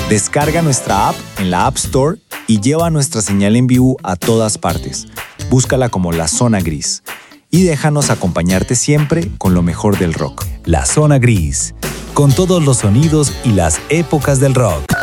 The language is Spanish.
Descarga nuestra app en la App Store y lleva nuestra señal en vivo a todas partes. Búscala como La Zona Gris. Y déjanos acompañarte siempre con lo mejor del rock. La Zona Gris, con todos los sonidos y las épocas del rock.